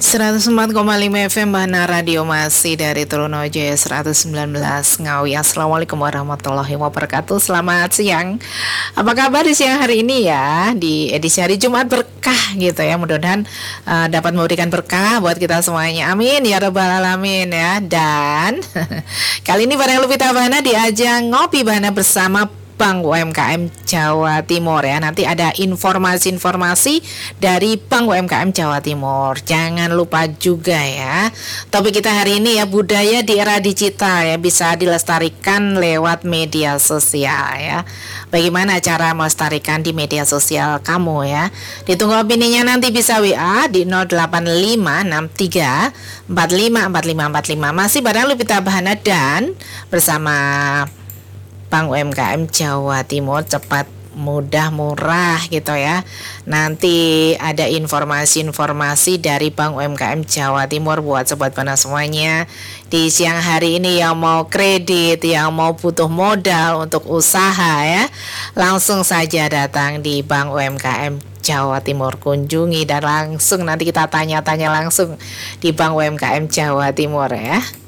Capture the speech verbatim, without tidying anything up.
seratus empat koma lima F M Bahana Radio masih dari Trunojoyo seratus sembilan belas Ngawi. Assalamualaikum warahmatullahi wabarakatuh. Selamat siang. Apa kabar di siang hari ini ya? Di edisi hari Jumat berkah gitu ya. Mudah-mudahan uh, dapat memberikan berkah buat kita semuanya. Amin ya rabbal alamin ya. Dan kali ini bareng Lupita Bahana di ajang Ngopi Bahana bersama Bank U M K M Jawa Timur ya. Nanti ada informasi-informasi dari Bank U M K M Jawa Timur. Jangan lupa juga ya, topik kita hari ini ya, budaya di era digital ya, bisa dilestarikan lewat media sosial ya. Bagaimana cara melestarikan di media sosial kamu ya? Ditunggu opininya, nanti bisa W A di nol delapan lima enam tiga empat lima empat lima empat lima. Masih bareng Lupita Bahana dan bersama Bank U M K M Jawa Timur, cepat, mudah, murah gitu ya. Nanti ada informasi-informasi dari Bank U M K M Jawa Timur buat Sobat Bahana semuanya. Di siang hari ini yang mau kredit, yang mau butuh modal untuk usaha ya, langsung saja datang di Bank U M K M Jawa Timur, kunjungi dan langsung nanti kita tanya-tanya langsung di Bank U M K M Jawa Timur ya.